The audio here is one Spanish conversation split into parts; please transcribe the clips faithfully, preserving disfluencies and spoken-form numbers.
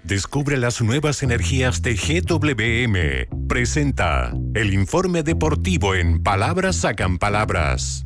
Descubre las nuevas energías de G W M. Presenta el informe deportivo en Palabras Sacan Palabras.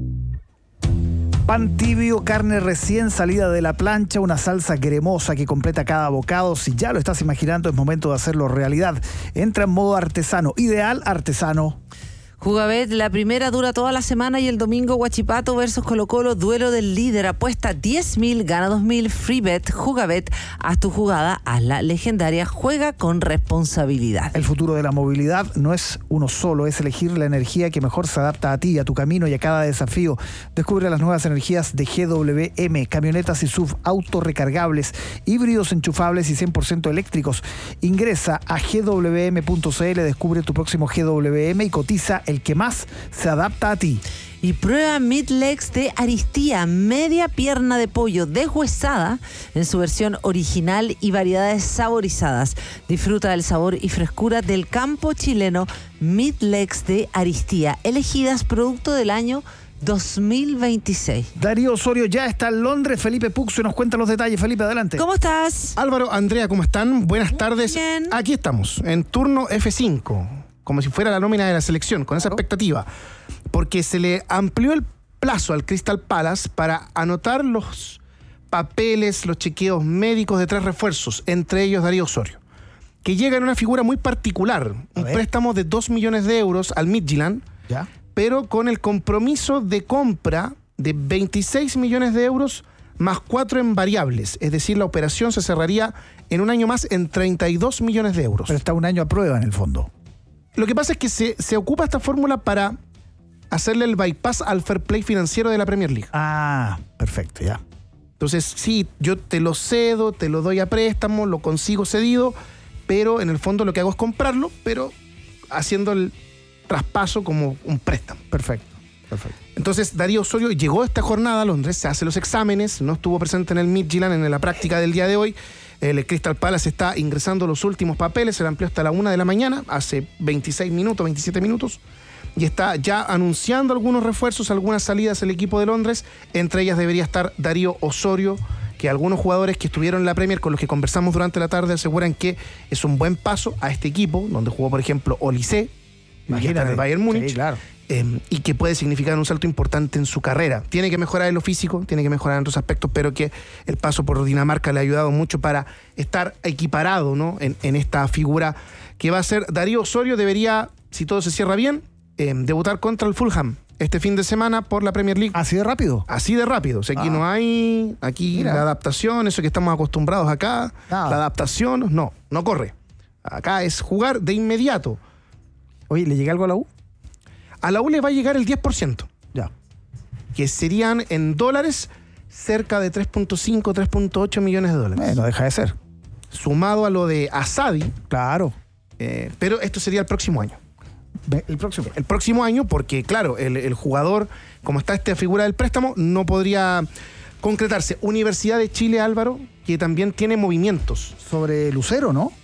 Pan tibio, carne recién salida de la plancha, una salsa cremosa que completa cada bocado. Si ya lo estás imaginando, es momento de hacerlo realidad. Entra en modo artesano, ideal artesano. Jugabet, la primera dura toda la semana y el domingo Huachipato versus Colo Colo, duelo del líder. Apuesta diez mil, gana dos mil, free bet. Jugabet, haz tu jugada, hazla legendaria, juega con responsabilidad. El futuro de la movilidad no es uno solo, es elegir la energía que mejor se adapta a ti, a tu camino y a cada desafío. Descubre las nuevas energías de G W M, camionetas y S U V autorrecargables, híbridos enchufables y cien por ciento eléctricos. Ingresa a g w m punto c l, descubre tu próximo G W M y cotiza el que más se adapta a ti. Y prueba Meatlegs de Aristía, media pierna de pollo deshuesada en su versión original y variedades saborizadas. Disfruta del sabor y frescura del campo chileno. Meatlegs de Aristía, elegidas producto del año dos mil veintiséis. Darío Osorio ya está en Londres. Felipe Puxo nos cuenta los detalles. Felipe, adelante. ¿Cómo estás? Álvaro, Andrea, ¿cómo están? Buenas tardes. Bien. Aquí estamos, en turno F cinco, como si fuera la nómina de la selección, con esa expectativa, porque se le amplió el plazo al Crystal Palace para anotar los papeles, los chequeos médicos de tres refuerzos, entre ellos Darío Osorio, que llega en una figura muy particular, un préstamo de dos millones de euros al Midtjylland, ¿Ya? pero con el compromiso de compra de veintiséis millones de euros más cuatro en variables, es decir, la operación se cerraría en un año más en treinta y dos millones de euros. Pero está un año a prueba en el fondo. Lo que pasa es que se, se ocupa esta fórmula para hacerle el bypass al fair play financiero de la Premier League. Ah, perfecto, ya. Entonces, sí, yo te lo cedo, te lo doy a préstamo, lo consigo cedido, pero en el fondo lo que hago es comprarlo, pero haciendo el traspaso como un préstamo. Perfecto, perfecto. Entonces, Darío Osorio llegó a esta jornada a Londres, se hace los exámenes, no estuvo presente en el Midtjylland en la práctica del día de hoy. El Crystal Palace está ingresando los últimos papeles, se le amplió hasta la una de la mañana, hace veintiséis minutos, veintisiete minutos, y está ya anunciando algunos refuerzos, algunas salidas el equipo de Londres. Entre ellas debería estar Darío Osorio, que algunos jugadores que estuvieron en la Premier con los que conversamos durante la tarde aseguran que es un buen paso a este equipo, donde jugó, por ejemplo, Olise, imagínate, en el Bayern Múnich. Sí, claro. Eh, y que puede significar un salto importante en su carrera. Tiene que mejorar en lo físico, tiene que mejorar en otros aspectos, pero que el paso por Dinamarca le ha ayudado mucho para estar equiparado, ¿no? en, en esta figura que va a ser Darío Osorio. Debería, si todo se cierra bien, eh, debutar contra el Fulham este fin de semana por la Premier League. ¿Así de rápido? Así de rápido. O sea, aquí Ah. no hay aquí Mira. la adaptación, eso que estamos acostumbrados acá, Nada. la adaptación, no, no corre. Acá es jugar de inmediato. Oye, ¿le llega algo a la U? A la U le va a llegar el diez por ciento. Ya. Que serían en dólares cerca de tres punto cinco, tres punto ocho millones de dólares. Eh, no deja de ser. Sumado a lo de Asadi, Claro. eh, pero esto sería el próximo año. Ve- El próximo. El próximo año, porque claro, el, el jugador, como está esta figura del préstamo, no podría concretarse. Universidad de Chile, Álvaro, que también tiene movimientos. Sobre Lucero, ¿no?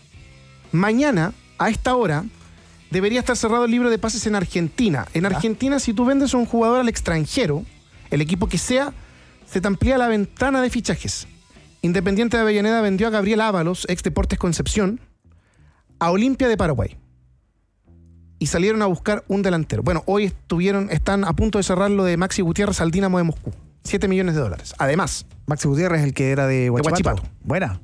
Mañana, a esta hora, debería estar cerrado el libro de pases en Argentina. En Argentina, si tú vendes a un jugador al extranjero, el equipo que sea, se te amplía la ventana de fichajes. Independiente de Avellaneda vendió a Gabriel Ábalos, ex Deportes Concepción, a Olimpia de Paraguay. Y salieron a buscar un delantero. Bueno, hoy estuvieron, están a punto de cerrar lo de Maxi Gutiérrez al Dinamo de Moscú. siete millones de dólares. Además, Maxi Gutiérrez, el que era de Huachipato. Huachipato. Buena.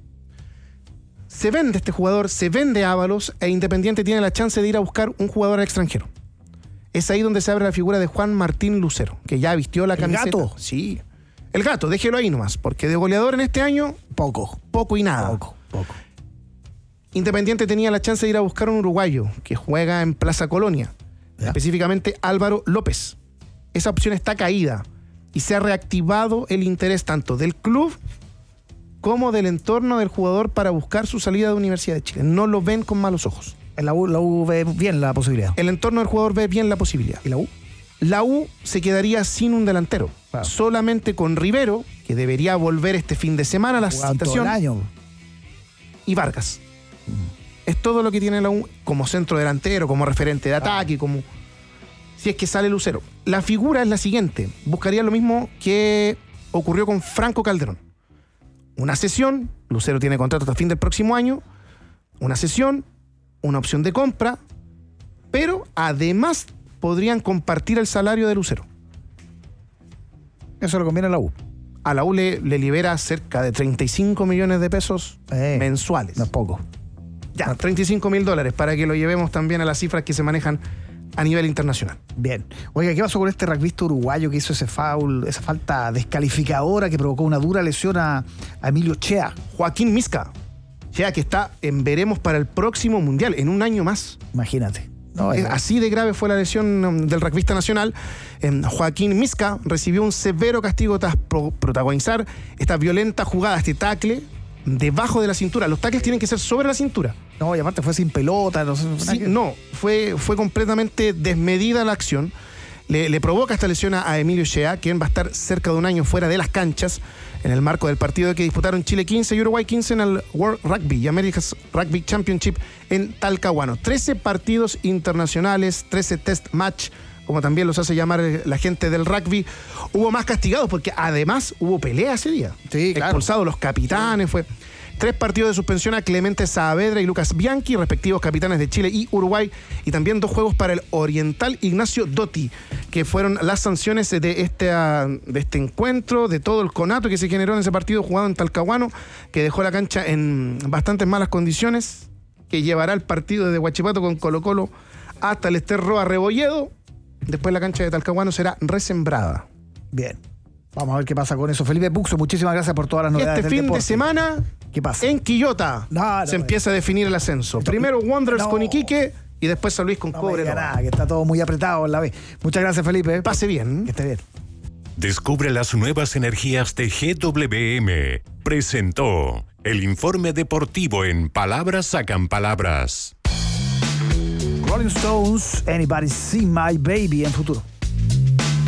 se vende este jugador, se vende Ábalos e Independiente tiene la chance de ir a buscar un jugador al extranjero. Es ahí donde se abre la figura de Juan Martín Lucero, que ya vistió la ¿El camiseta. gato? Sí. El gato, déjelo ahí nomás, porque de goleador en este año, Poco. poco y nada. Poco, poco. Independiente tenía la chance de ir a buscar un uruguayo que juega en Plaza Colonia, Ya. específicamente Álvaro López. Esa opción está caída y se ha reactivado el interés tanto del club como del entorno del jugador para buscar su salida de Universidad de Chile. No lo ven con malos ojos. En la U, la U ve bien la posibilidad. El entorno del jugador ve bien la posibilidad. ¿Y la U? La U se quedaría sin un delantero. Claro. Solamente con Rivero, que debería volver este fin de semana a la Jugaban todo citación, el año. y Vargas. Es todo lo que tiene la U como centro delantero, como referente de ataque, como si es que sale Lucero. La figura es la siguiente. Buscaría lo mismo que ocurrió con Franco Calderón. Una cesión, Lucero tiene contrato hasta fin del próximo año, una cesión, una opción de compra, pero además podrían compartir el salario de Lucero. Eso le conviene a la U. A la U le, le libera cerca de treinta y cinco millones de pesos Eh, mensuales. No es poco. Ya, treinta y cinco mil dólares para que lo llevemos también a las cifras que se manejan a nivel internacional. Bien. Oiga, ¿qué pasó con este rugbyista uruguayo que hizo ese foul, esa falta descalificadora que provocó una dura lesión a, a Emilio Chea? Joaquín Misca, Chea que está en veremos para el próximo Mundial, en un año más. Imagínate. No, Es- es- Así de grave fue la lesión um, del rugbyista nacional. Em, Joaquín Misca recibió un severo castigo tras pro- protagonizar esta violenta jugada, este tackle debajo de la cintura. Los tackles tienen que ser sobre la cintura. no, y aparte fue sin pelota. No, sé, Sí, no, fue, fue completamente desmedida la acción. Le, le provoca esta lesión a, a Emilio Chea, quien va a estar cerca de un año fuera de las canchas en el marco del partido que disputaron Chile quince y Uruguay quince en el World Rugby y America's Rugby Championship en Talcahuano. trece partidos internacionales, trece test match, como también los hace llamar la gente del rugby. Hubo más castigados porque además hubo pelea ese día. Sí, claro. Expulsados los capitanes, fue... Tres partidos de suspensión a Clemente Saavedra y Lucas Bianchi, respectivos capitanes de Chile y Uruguay, y también dos juegos para el Oriental Ignacio Dotti, que fueron las sanciones de este, ah, de este encuentro, de todo el conato que se generó en ese partido jugado en Talcahuano, que dejó la cancha en bastantes malas condiciones, que llevará el partido desde Huachipato con Colo Colo hasta el Ester Roa Rebolledo. Después la cancha de Talcahuano será resembrada. Bien. Vamos a ver qué pasa con eso. Felipe Buxo, muchísimas gracias por todas las novedades Este del fin deporte. de semana, ¿Qué pasa? en Quillota, No, no, se empieza a definir el ascenso. Esto- Primero Wanderers no. con Iquique y después San Luis con No me diga Cobreloa. nada, que está todo muy apretado en la vez. Muchas gracias, Felipe. Pase bien. Que esté bien. Descubre las nuevas energías de G W M. Presentó el informe deportivo en Palabras Sacan Palabras. Rolling Stones, Anybody See My Baby en futuro.